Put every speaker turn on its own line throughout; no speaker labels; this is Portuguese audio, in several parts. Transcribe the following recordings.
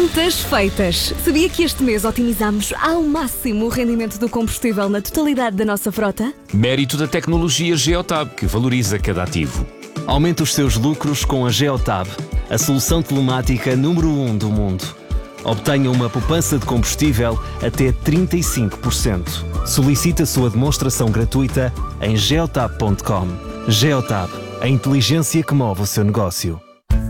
Contas feitas. Sabia que este mês otimizamos ao máximo o rendimento do combustível na totalidade da nossa frota?
Mérito da tecnologia Geotab, que valoriza cada ativo.
Aumente os seus lucros com a Geotab, a solução telemática número 1 do mundo. Obtenha uma poupança de combustível até 35%. Solicite a sua demonstração gratuita em geotab.com. Geotab, a inteligência que move o seu negócio.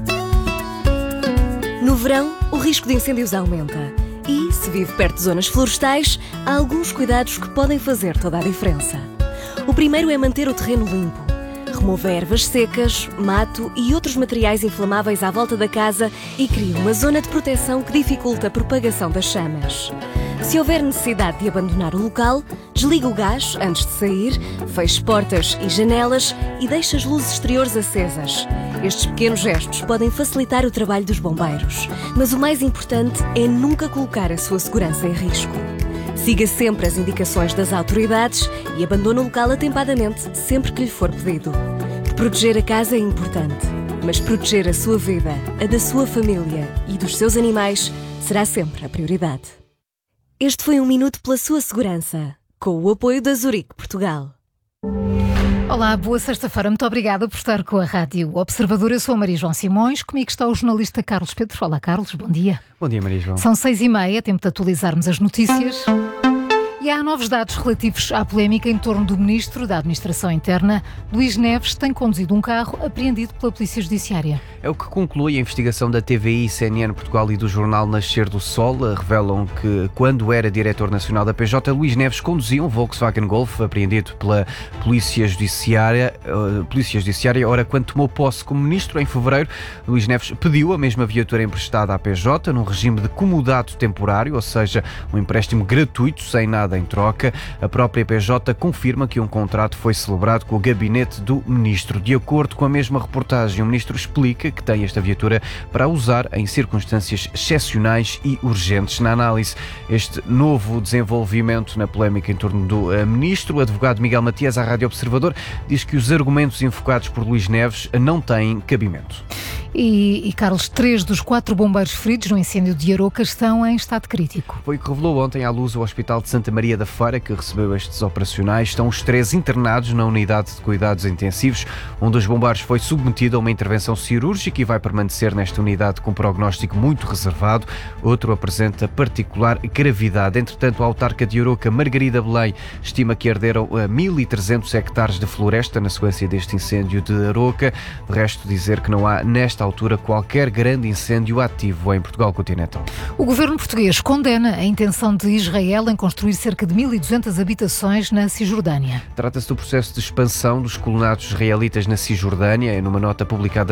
No verão, o risco de incêndios aumenta. E, se vive perto de zonas florestais, há alguns cuidados que podem fazer toda a diferença. O primeiro é manter o terreno limpo. Remova ervas secas, mato e outros materiais inflamáveis à volta da casa e crie uma zona de proteção que dificulta a propagação das chamas. Se houver necessidade de abandonar o local, desligue o gás antes de sair, feche portas e janelas e deixe as luzes exteriores acesas. Estes pequenos gestos podem facilitar o trabalho dos bombeiros, mas o mais importante é nunca colocar a sua segurança em risco. Siga sempre as indicações das autoridades e abandone o local atempadamente sempre que lhe for pedido. Proteger a casa é importante, mas proteger a sua vida, a da sua família e dos seus animais será sempre a prioridade. Este foi um minuto pela sua segurança, com o apoio da Zurique Portugal.
Olá, boa sexta-feira. Muito obrigada por estar com a Rádio Observador. Eu sou a Maria João Simões. Comigo está o jornalista Carlos Pedro. Olá, Carlos. Bom dia.
Bom dia, Maria João.
São 6h30, tempo de atualizarmos as notícias. E há novos dados relativos à polémica em torno do Ministro da Administração Interna. Luís Neves tem conduzido um carro apreendido pela Polícia Judiciária.
É o que conclui a investigação da TVI, CNN Portugal e do jornal Nascer do Sol. Revelam que, quando era diretor nacional da PJ, Luís Neves conduzia um Volkswagen Golf apreendido pela Polícia Judiciária. Ora, quando tomou posse como ministro, em fevereiro, Luís Neves pediu a mesma viatura emprestada à PJ, num regime de comodato temporário, ou seja, um empréstimo gratuito, sem nada em troca. A própria PJ confirma que um contrato foi celebrado com o gabinete do ministro. De acordo com a mesma reportagem, o ministro explica que tem esta viatura para usar em circunstâncias excepcionais e urgentes. Na análise, este novo desenvolvimento na polémica em torno do ministro, o advogado Miguel Matias, à Rádio Observador, diz que os argumentos invocados por Luís Neves não têm cabimento.
E Carlos, 3 dos 4 bombeiros feridos no incêndio de Aroca estão em estado crítico.
Foi o que revelou ontem à luz o Hospital de Santa Maria da Feira, que recebeu estes operacionais. Estão os 3 internados na unidade de cuidados intensivos. Um dos bombeiros foi submetido a uma intervenção cirúrgica e vai permanecer nesta unidade com um prognóstico muito reservado. Outro apresenta particular gravidade. Entretanto, a autarca de Aroca, Margarida Belém, estima que arderam 1.300 hectares de floresta na sequência deste incêndio de Aroca. De resto, dizer que não há, nesta altura, qualquer grande incêndio ativo em Portugal continental.
O governo português condena a intenção de Israel em construir cerca de 1.200 habitações na Cisjordânia.
Trata-se do processo de expansão dos colonatos israelitas na Cisjordânia. Numa nota publicada